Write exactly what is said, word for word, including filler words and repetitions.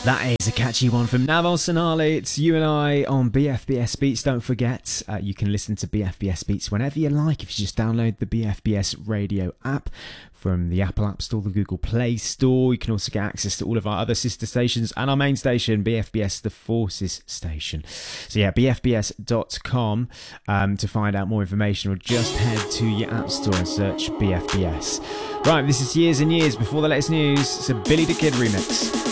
That is a catchy one from Naval Sonali. It's you and I on B F B S Beats. Don't forget, uh, you can listen to B F B S Beats whenever you like if you just download the B F B S radio app from the Apple App Store, the Google Play Store. You can also get access to all of our other sister stations and our main station, B F B S, the Forces station. So yeah, b f b s dot com um, to find out more information, or just head to your App Store and search B F B S. Right, this is Years and Years Before the Latest News. It's a Billy the Kid remix.